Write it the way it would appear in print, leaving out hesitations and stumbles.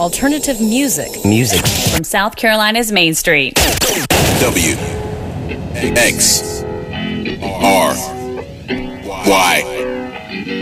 Alternative music. From South Carolina's Main Street. W X R Y.